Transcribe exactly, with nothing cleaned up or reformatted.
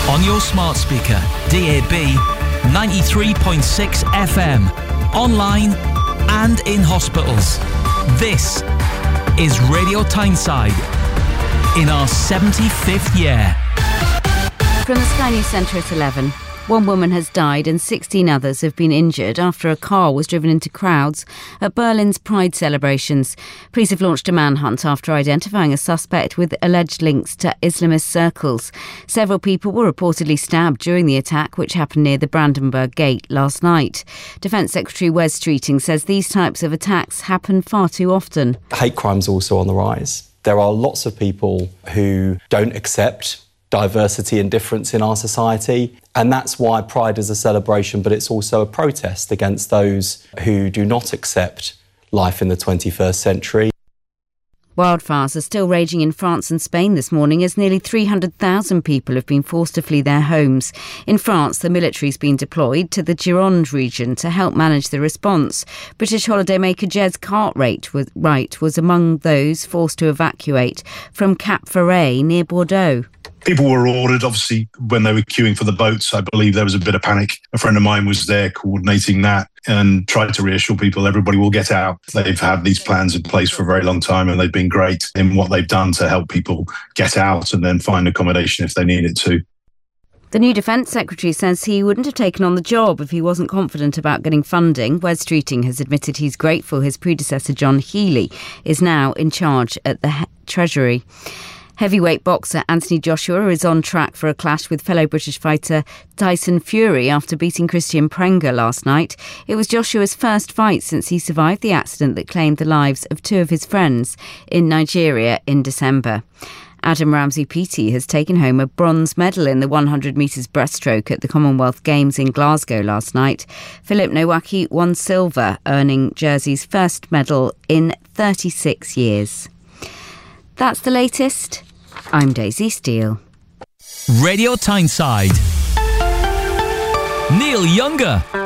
On your smart speaker, D A B, ninety-three point six F M, online and in hospitals. This is Radio Tyneside in our seventy-fifth year. From the Sky News Centre at eleven. One woman has died and sixteen others have been injured after a car was driven into crowds at Berlin's Pride celebrations. Police have launched a manhunt after identifying a suspect with alleged links to Islamist circles. Several people were reportedly stabbed during the attack, which happened near the Brandenburg Gate last night. Defence Secretary Wes Streeting says these types of attacks happen far too often. Hate crime's also on the rise. There are lots of people who don't accept diversity and difference in our society, and that's why Pride is a celebration, but it's also a protest against those who do not accept life in the twenty-first century. Wildfires are still raging in France and Spain this morning as nearly three hundred thousand people have been forced to flee their homes. In France, the military's been deployed to the Gironde region to help manage the response. British holidaymaker Jez Cartwright was, right, was among those forced to evacuate from Cap Ferret near Bordeaux. People were ordered, obviously, when they were queuing for the boats. I believe there was a bit of panic. A friend of mine was there coordinating that and tried to reassure people everybody will get out. They've had these plans in place for a very long time and they've been great in what they've done to help people get out and then find accommodation if they need it to. The new Defence Secretary says he wouldn't have taken on the job if he wasn't confident about getting funding. Wes Streeting has admitted he's grateful his predecessor John Healey is now in charge at the he- Treasury. Heavyweight boxer Anthony Joshua is on track for a clash with fellow British fighter Tyson Fury after beating Christian Prenga last night. It was Joshua's first fight since he survived the accident that claimed the lives of two of his friends in Nigeria in December. Adam Ramsey-Peaty has taken home a bronze medal in the one hundred metres breaststroke at the Commonwealth Games in Glasgow last night. Philip Nowacki won silver, earning Jersey's first medal in thirty-six years. That's the latest. I'm Daisy Steele. Radio Tyneside. Neil Younger.